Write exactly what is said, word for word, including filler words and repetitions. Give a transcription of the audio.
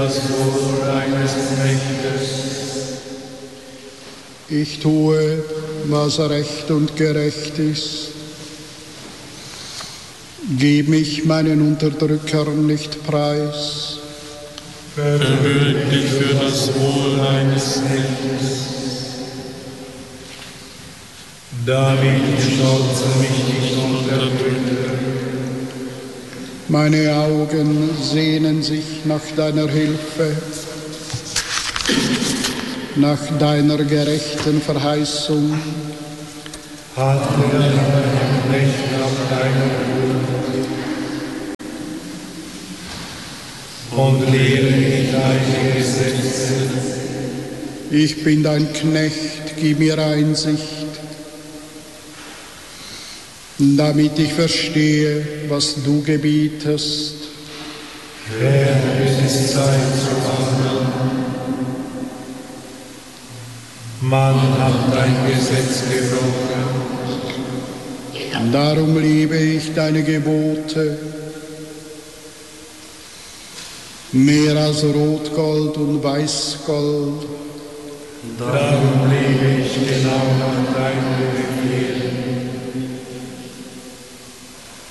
das Wohl deines Knechtes. Ich tue, was recht und gerecht ist. Gib mich meinen Unterdrückern nicht preis. Verhüllt dich für das Wohl deines Knechtes. Damit ich stolze mich nicht unterdrücke. Meine Augen sehnen sich nach deiner Hilfe, nach deiner gerechten Verheißung. Handle dein Recht nach deiner Wut und lehre mich deine Gesetze. Ich bin dein Knecht, gib mir Einsicht, damit ich verstehe, was du gebietest. Herr, es ist Zeit zu wandeln. Man hat dein Gesetz gebrochen. Darum liebe ich deine Gebote, mehr als Rotgold und Weißgold. Darum lebe ich genau nach deinen Befehlen.